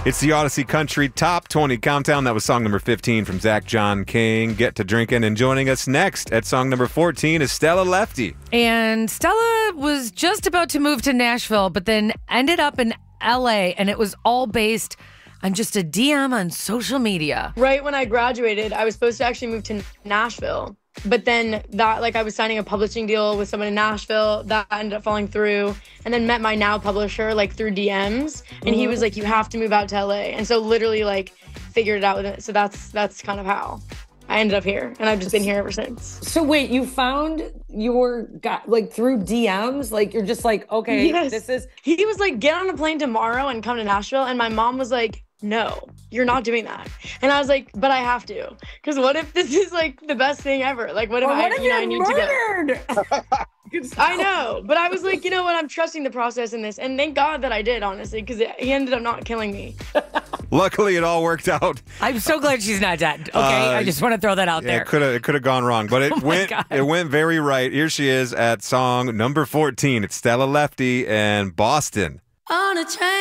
It's the Odyssey Country Top 20 Countdown. That was song number 15 from Zach John King, Get to Drinking. And joining us next at song number 14 is Stella Lefty. And Stella was just about to move to Nashville, but then ended up in LA, and it was all based on just a DM on social media. Right when I graduated, I was supposed to actually move to Nashville. But then I was signing a publishing deal with someone in Nashville that ended up falling through, and then met my now publisher through DMs, and he was like, you have to move out to LA. And so literally figured it out with it. So that's kind of how I ended up here, and I've just been here ever since. So wait, you found your guy through DMs? You're just okay, yes. This is... He was like, get on a plane tomorrow and come to Nashville. And my mom was like, no, you're not doing that. And I was like, but I have to. Because what if this is the best thing ever? What if I need murdered? to go? I know. But I was like, you know what? I'm trusting the process in this. And thank God that I did, honestly, because he ended up not killing me. Luckily, it all worked out. I'm so glad she's not dead. Okay, I just want to throw that out there. It could have gone wrong, but it went very right. Here she is at song number 14. It's Stella Lefty and Boston. On a train.